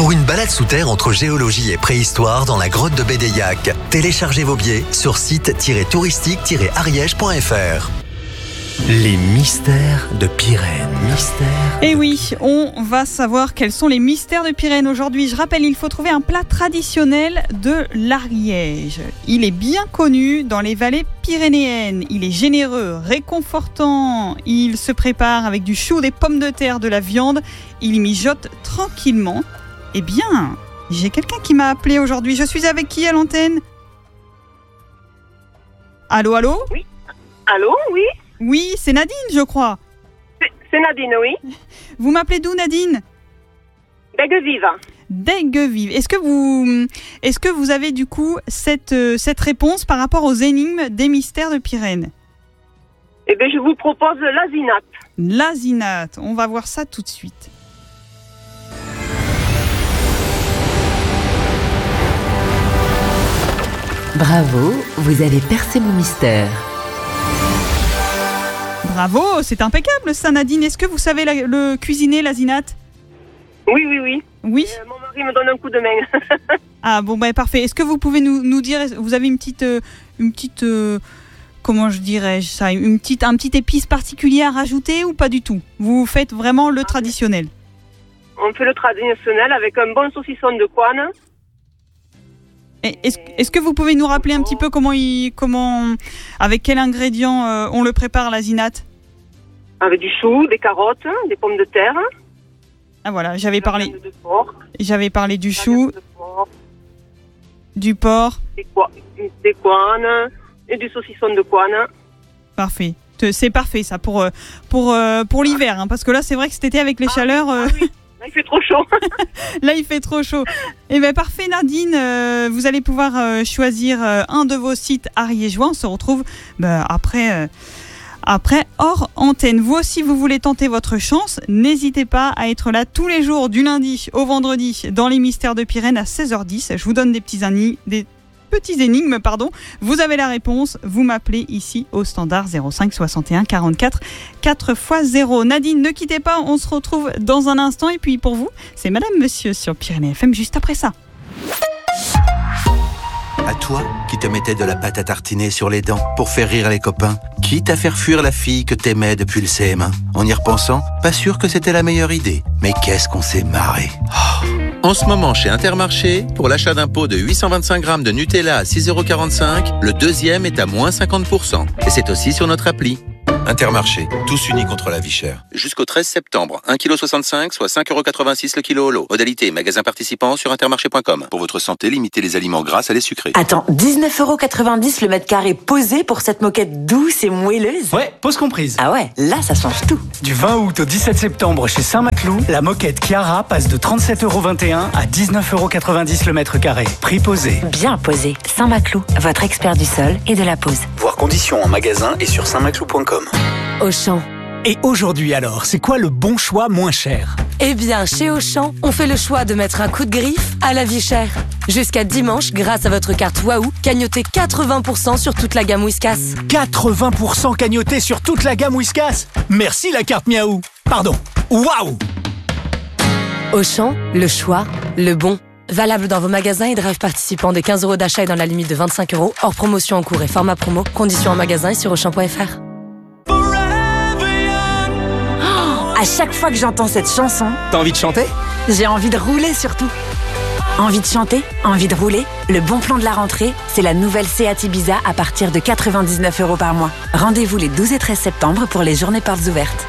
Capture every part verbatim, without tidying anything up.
Pour une balade sous terre entre géologie et préhistoire dans la grotte de Bédéiac, téléchargez vos billets sur site touristique tiret ariège point f r. Les mystères de Pirène. Mystères. Et oui, on va savoir quels sont les mystères de Pirène aujourd'hui. Je rappelle, il faut trouver un plat traditionnel de l'Ariège. Il est bien connu dans les vallées pyrénéennes. Il est généreux, réconfortant. Il se prépare avec du chou, des pommes de terre, de la viande. Il y mijote tranquillement. Eh bien, j'ai quelqu'un qui m'a appelé aujourd'hui. Je suis avec qui à l'antenne ? Allô, allô ? Oui. Allô, oui ? Oui, c'est Nadine, je crois. C'est, c'est Nadine, oui. Vous m'appelez d'où, Nadine ? d'Aiguevive. D'Aiguevive. Est-ce que vous, est-ce que vous avez du coup cette, cette réponse par rapport aux énigmes des mystères de Pirène ? Eh bien, je vous propose l'azinate. L'azinate. On va voir ça tout de suite. Bravo, vous avez percé mon mystère. Bravo, c'est impeccable ça, Nadine. Est-ce que vous savez la, le cuisiner, l'azinate ? Oui, oui, oui. Oui. Euh, mon mari me donne un coup de main. Ah bon, bah parfait. Est-ce que vous pouvez nous, nous dire, vous avez une petite, euh, une petite, euh, comment je dirais ça, une petite, un petit épice particulier à rajouter ou pas du tout ? Vous faites vraiment le traditionnel ? On fait le traditionnel avec un bon saucisson de Coine. Et est-ce, est-ce que vous pouvez nous rappeler un petit peu comment, il, comment avec quels ingrédients euh, on le prépare, l'azinate ? Avec du chou, des carottes, des pommes de terre. Ah voilà, j'avais parlé, de porc, j'avais parlé du chou, porc, du porc. des, co- des coines et du saucisson de Coine. Parfait. C'est parfait ça pour, pour, pour l'hiver, hein, parce que là c'est vrai que cet été avec les ah, chaleurs... Euh... Ah oui. Là, il fait trop chaud. Là, il fait trop chaud. Eh bien, parfait, Nadine. Euh, vous allez pouvoir euh, choisir euh, un de vos sites ariégeois. On se retrouve bah, après, euh, après hors antenne. Vous aussi, vous voulez tenter votre chance. N'hésitez pas à être là tous les jours, du lundi au vendredi, dans les mystères de Pirène à seize heures dix. Je vous donne des petits anis, des petits énigmes, pardon. Vous avez la réponse. Vous m'appelez ici au standard zéro cinq soixante et un quarante-quatre quatre fois zéro. Nadine, ne quittez pas. On se retrouve dans un instant. Et puis pour vous, c'est Madame Monsieur sur Pyrénées F M juste après ça. À toi qui te mettais de la pâte à tartiner sur les dents pour faire rire les copains, quitte à faire fuir la fille que t'aimais depuis le C M un. En y repensant, pas sûr que c'était la meilleure idée. Mais qu'est-ce qu'on s'est marré. Oh. En ce moment, chez Intermarché, pour l'achat d'un pot de huit cent vingt-cinq grammes de Nutella à six euros quarante-cinq, le deuxième est à moins cinquante pour cent. Et c'est aussi sur notre appli. Intermarché, tous unis contre la vie chère. Jusqu'au treize septembre, un virgule soixante-cinq kilos, soit cinq euros quatre-vingt-six le kilo au lot. Modalité, magasin participant sur intermarché point com. Pour votre santé, limitez les aliments gras à les sucrés. Attends, dix-neuf euros quatre-vingt-dix le mètre carré posé pour cette moquette douce et moelleuse ? Ouais, pause comprise. Ah ouais, là ça change tout. Du vingt août au dix-sept septembre chez Saint-Maclou, la moquette Chiara passe de trente-sept euros vingt et un à dix-neuf euros quatre-vingt-dix le mètre carré. Prix posé. Bien posé. Saint-Maclou, votre expert du sol et de la pose. Voir conditions en magasin et sur saint maclou point com. Auchan. Et aujourd'hui alors, c'est quoi le bon choix moins cher ? Eh bien, chez Auchan, on fait le choix de mettre un coup de griffe à la vie chère. Jusqu'à dimanche, grâce à votre carte Waouh, cagnotez quatre-vingts pour cent sur toute la gamme Whiskas. quatre-vingts pour cent cagnoté sur toute la gamme Whiskas ? Merci la carte Miaou. Pardon, Waouh ! Auchan, le choix, le bon. Valable dans vos magasins et drive participants de quinze euros d'achat et dans la limite de vingt-cinq euros. Hors promotion en cours et format promo. Conditions en magasin et sur auchan point f r. À chaque fois que j'entends cette chanson, T'as envie de chanter ? j'ai envie de rouler surtout. Envie de chanter, envie de rouler. Le bon plan de la rentrée, c'est la nouvelle Seat Ibiza à partir de quatre-vingt-dix-neuf euros par mois. Rendez-vous les douze et treize septembre pour les journées portes ouvertes.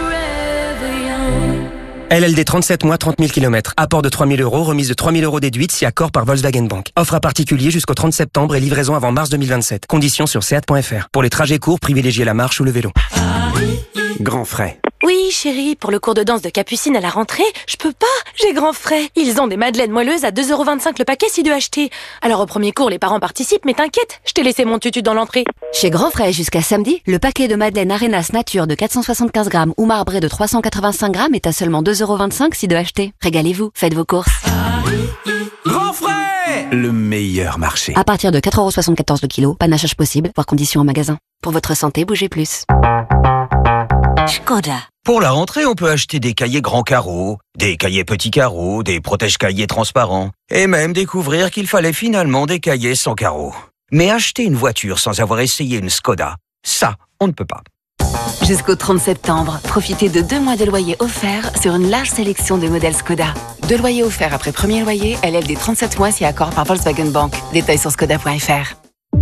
L L D trente-sept mois, trente mille kilomètres. Apport de trois mille euros, remise de trois mille euros déduite si accord par Volkswagen Bank. Offre à particulier jusqu'au trente septembre et livraison avant mars deux mille vingt-sept. Conditions sur seat point f r. Pour les trajets courts, privilégiez la marche ou le vélo. Grand frais. Oui, chérie, pour le cours de danse de Capucine à la rentrée, je peux pas, j'ai grand frais. Ils ont des madeleines moelleuses à deux euros vingt-cinq le paquet si deux achetés. Alors au premier cours, les parents participent, mais t'inquiète, je t'ai laissé mon tutu dans l'entrée. Chez Grand Frais, jusqu'à samedi, le paquet de madeleine Arenas Nature de quatre cent soixante-quinze grammes ou marbré de trois cent quatre-vingt-cinq grammes est à seulement deux euros vingt-cinq si deux achetés. Régalez-vous, faites vos courses. Grand frais ! Le meilleur marché. À partir de quatre euros soixante-quatorze le kilo, panachage possible, voire conditions en magasin. Pour votre santé, bougez plus. Skoda. Pour la rentrée, on peut acheter des cahiers grands carreaux, des cahiers petits carreaux, des protège-cahiers transparents, et même découvrir qu'il fallait finalement des cahiers sans carreaux. Mais acheter une voiture sans avoir essayé une Skoda, ça, on ne peut pas. Jusqu'au trente septembre, profitez de deux mois de loyer offert sur une large sélection de modèles Skoda. Deux loyers offerts après premier loyer, L L D trente-sept mois si accord par Volkswagen Bank. Détails sur skoda point f r.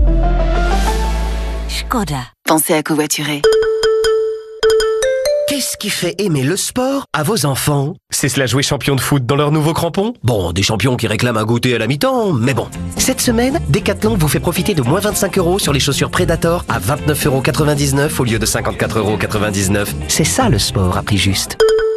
Skoda. Pensez à covoiturer. Qu'est-ce qui fait aimer le sport à vos enfants? C'est cela jouer champion de foot dans leurs nouveaux crampons? Bon, des champions qui réclament un goûter à la mi-temps, mais bon. Cette semaine, Decathlon vous fait profiter de moins vingt-cinq euros sur les chaussures Predator à vingt-neuf euros quatre-vingt-dix-neuf au lieu de cinquante-quatre euros quatre-vingt-dix-neuf. C'est ça le sport à prix juste.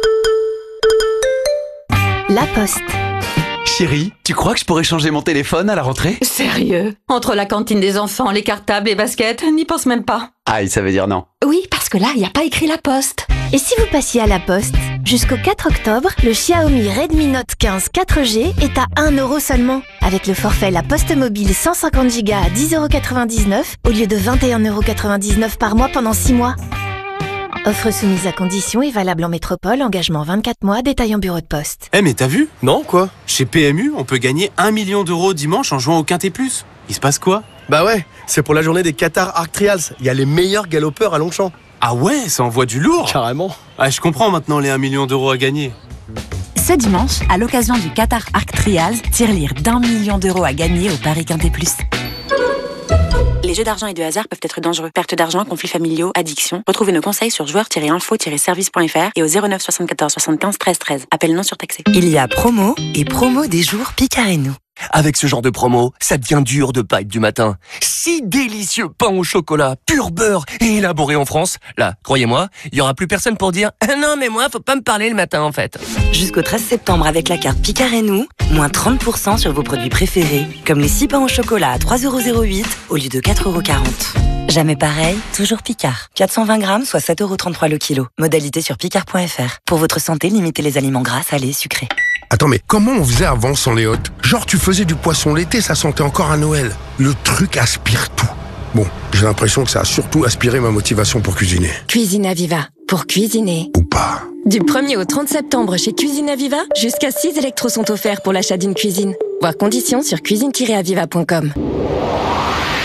La Poste. Chérie, tu crois que je pourrais changer mon téléphone à la rentrée? Sérieux? Entre la cantine des enfants, les cartables, les baskets, n'y pense même pas. Aïe, ça veut dire non. Oui, parce que là, il n'y a pas écrit La Poste. Et si vous passiez à La Poste? Jusqu'au quatre octobre, le Xiaomi Redmi Note quinze quatre G est à un euro seulement. Avec le forfait La Poste Mobile cent cinquante giga à dix euros quatre-vingt-dix-neuf au lieu de vingt et un euros quatre-vingt-dix-neuf par mois pendant six mois. Offre soumise à conditions et valable en métropole, engagement vingt-quatre mois, détail en bureau de poste. Eh mais t'as vu? Non, quoi? Chez P M U, on peut gagner un million d'euros dimanche en jouant au Quintet Plus. Il se passe quoi? Bah ouais, c'est pour la journée des Qatar Arc Trials. Il y a les meilleurs galopeurs à Longchamp. Ah ouais, ça envoie du lourd. Carrément. Ah, je comprends maintenant les un million d'euros à gagner. Ce dimanche, à l'occasion du Qatar Arc Trials, tirelire d'un million d'euros à gagner au Paris Quintet Plus. Les jeux d'argent et de hasard peuvent être dangereux. Perte d'argent, conflits familiaux, addiction. Retrouvez nos conseils sur joueurs tiret info tiret service point f r et au zéro neuf soixante-quatorze soixante-quinze treize treize. Appel non surtaxé. Il y a promo et promo des jours Picard et nous. Avec ce genre de promo, ça devient dur de pas être du matin. Si délicieux pain au chocolat, pur beurre et élaboré en France. Là, croyez-moi, il y aura plus personne pour dire ah non mais moi faut pas me parler le matin en fait. Jusqu'au treize septembre avec la carte Picard et nous, moins trente pour cent sur vos produits préférés, comme les six pains au chocolat à trois euros zéro huit au lieu de quatre euros quarante. Jamais pareil, toujours Picard. quatre cent vingt grammes, soit sept euros trente-trois le kilo. Modalité sur picard point f r. Pour votre santé, limitez les aliments gras, salés, sucrés. Attends, mais comment on faisait avant sans les hôtes? Genre, tu faisais du poisson l'été, ça sentait encore à Noël. Le truc aspire tout. Bon, j'ai l'impression que ça a surtout aspiré ma motivation pour cuisiner. Cuisine Aviva. Pour cuisiner. Ou pas. Du premier au trente septembre chez Cuisine Aviva, jusqu'à six électros sont offerts pour l'achat d'une cuisine. Voir conditions sur cuisine tiret aviva point com.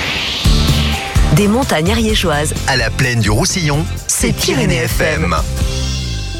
Des montagnes ariégeoises à la plaine du Roussillon, c'est Pyrénées F M.